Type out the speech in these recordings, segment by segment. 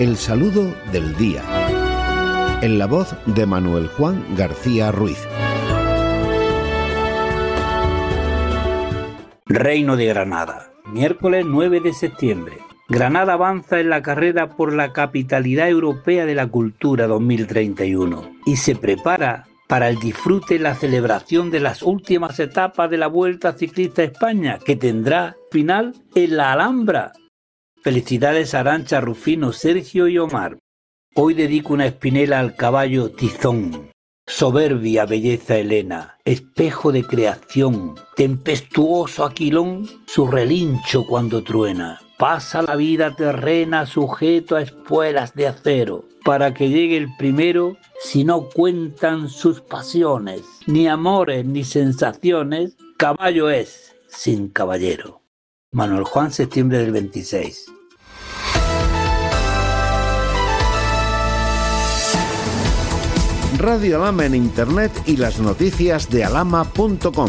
El saludo del día. En la voz de Manuel Juan García Ruiz. Reino de Granada, miércoles 9 de septiembre. Granada avanza en la carrera por la capitalidad europea de la cultura 2031 y se prepara para el disfrute y la celebración de las últimas etapas de la Vuelta Ciclista a España, que tendrá final en la Alhambra. Felicidades a Arantxa, Rufino, Sergio y Omar. Hoy dedico una espinela al caballo Tizón. Soberbia belleza Helena, espejo de creación, tempestuoso Aquilón, su relincho cuando truena. Pasa la vida terrena sujeto a espuelas de acero, para que llegue el primero, si no cuentan sus pasiones, ni amores ni sensaciones, caballo es sin caballero. Manuel Juan, septiembre del 26. Radio Alhama en Internet y las noticias de alhama.com.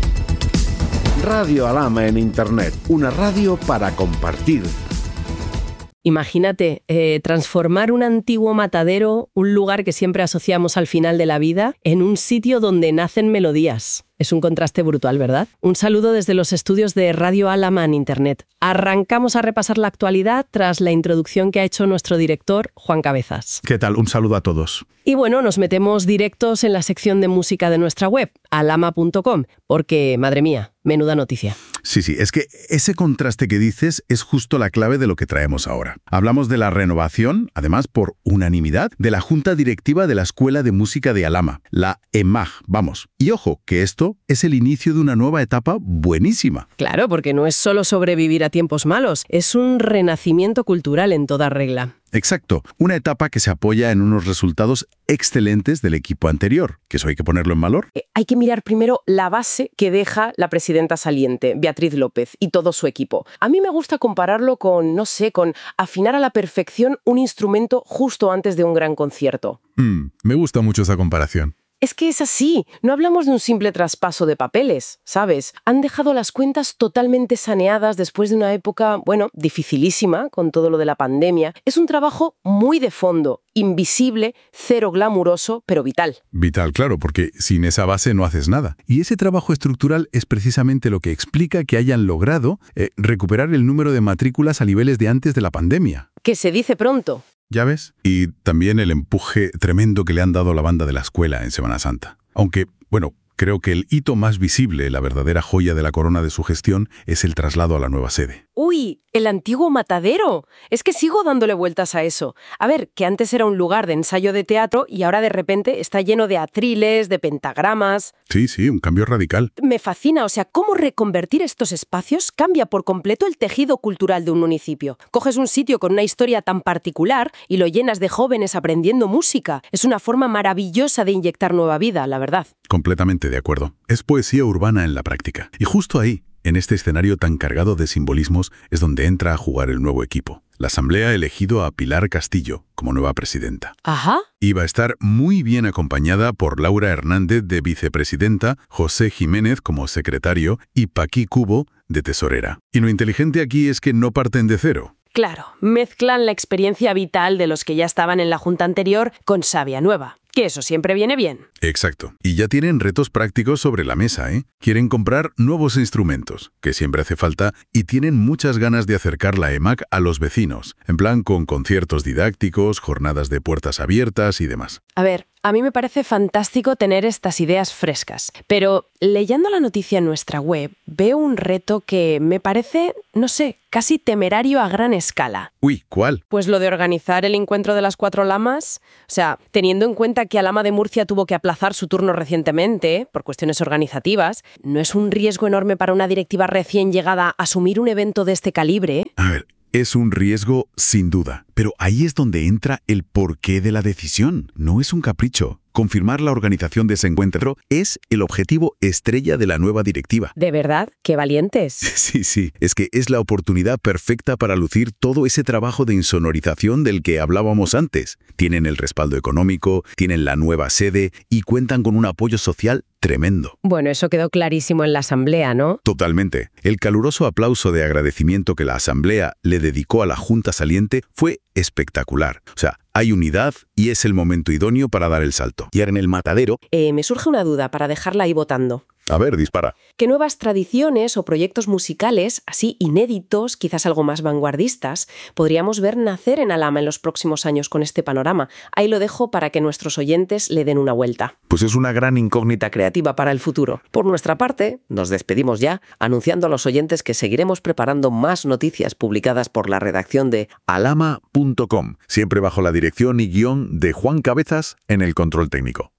Radio Alhama en Internet, una radio para compartir. Imagínate, transformar un antiguo matadero, un lugar que siempre asociamos al final de la vida, en un sitio donde nacen melodías. Es un contraste brutal, ¿verdad? Un saludo desde los estudios de Radio Alhama en Internet. Arrancamos a repasar la actualidad tras la introducción que ha hecho nuestro director, Juan Cabezas. ¿Qué tal? Un saludo a todos. Y bueno, nos metemos directos en la sección de música de nuestra web, alhama.com, porque, madre mía, menuda noticia. Sí, es que ese contraste que dices es justo la clave de lo que traemos ahora. Hablamos de la renovación, además por unanimidad, de la Junta Directiva de la Escuela de Música de Alhama, la EMAG, vamos. Y ojo, que esto es el inicio de una nueva etapa buenísima. Claro, porque no es solo sobrevivir a tiempos malos, es un renacimiento cultural en toda regla. Exacto, una etapa que se apoya en unos resultados excelentes del equipo anterior, que eso hay que ponerlo en valor. Hay que mirar primero la base que deja la presidenta saliente, Beatriz López, y todo su equipo. A mí me gusta compararlo con, con afinar a la perfección un instrumento justo antes de un gran concierto. Me gusta mucho esa comparación. Es que es así, no hablamos de un simple traspaso de papeles, ¿sabes? Han dejado las cuentas totalmente saneadas después de una época, dificilísima, con todo lo de la pandemia. Es un trabajo muy de fondo, invisible, cero glamuroso, pero vital. Vital, claro, porque sin esa base no haces nada. Y ese trabajo estructural es precisamente lo que explica que hayan logrado recuperar el número de matrículas a niveles de antes de la pandemia. Que se dice pronto. ¿Ya ves? Y también el empuje tremendo que le han dado a la banda de la escuela en Semana Santa. Aunque, creo que el hito más visible, la verdadera joya de la corona de su gestión, es el traslado a la nueva sede. ¡Uy! ¡El antiguo matadero! Es que sigo dándole vueltas a eso. A ver, que antes era un lugar de ensayo de teatro y ahora de repente está lleno de atriles, de pentagramas. Sí, un cambio radical. Me fascina, cómo reconvertir estos espacios cambia por completo el tejido cultural de un municipio. Coges un sitio con una historia tan particular y lo llenas de jóvenes aprendiendo música. Es una forma maravillosa de inyectar nueva vida, la verdad. Completamente de acuerdo. Es poesía urbana en la práctica. Y justo ahí, en este escenario tan cargado de simbolismos, es donde entra a jugar el nuevo equipo. La Asamblea ha elegido a Pilar Castillo como nueva presidenta. Ajá. Y va a estar muy bien acompañada por Laura Hernández de vicepresidenta, José Jiménez como secretario y Paqui Cubo de tesorera. Y lo inteligente aquí es que no parten de cero. Claro, mezclan la experiencia vital de los que ya estaban en la junta anterior con savia nueva. Que eso siempre viene bien. Exacto. Y ya tienen retos prácticos sobre la mesa, ¿eh? Quieren comprar nuevos instrumentos, que siempre hace falta, y tienen muchas ganas de acercar la EMAG a los vecinos, en plan con conciertos didácticos, jornadas de puertas abiertas y demás. A ver, a mí me parece fantástico tener estas ideas frescas, pero leyendo la noticia en nuestra web, veo un reto que me parece, casi temerario a gran escala. Uy, ¿cuál? Pues lo de organizar el encuentro de las 4 lamas, teniendo en cuenta que Alhama de Murcia tuvo que aplazar su turno recientemente, por cuestiones organizativas, ¿no es un riesgo enorme para una directiva recién llegada asumir un evento de este calibre? A ver, es un riesgo sin duda, pero ahí es donde entra el porqué de la decisión. No es un capricho. Confirmar la organización de ese encuentro es el objetivo estrella de la nueva directiva. ¿De verdad? ¡Qué valientes! Sí. Es que es la oportunidad perfecta para lucir todo ese trabajo de insonorización del que hablábamos antes. Tienen el respaldo económico, tienen la nueva sede y cuentan con un apoyo social tremendo. Bueno, eso quedó clarísimo en la asamblea, ¿no? Totalmente. El caluroso aplauso de agradecimiento que la asamblea le dedicó a la Junta saliente fue espectacular. O sea, hay unidad y es el momento idóneo para dar el salto. Y ahora en el matadero... Me surge una duda para dejarla ahí votando. A ver, dispara. ¿Qué nuevas tradiciones o proyectos musicales, así inéditos, quizás algo más vanguardistas, podríamos ver nacer en Alhama en los próximos años con este panorama? Ahí lo dejo para que nuestros oyentes le den una vuelta. Pues es una gran incógnita creativa para el futuro. Por nuestra parte, nos despedimos ya, anunciando a los oyentes que seguiremos preparando más noticias publicadas por la redacción de alhama.com, siempre bajo la dirección y guión de Juan Cabezas en el control técnico.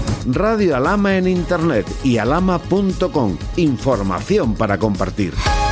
Radio Alhama en Internet y alhama.com. Información para compartir.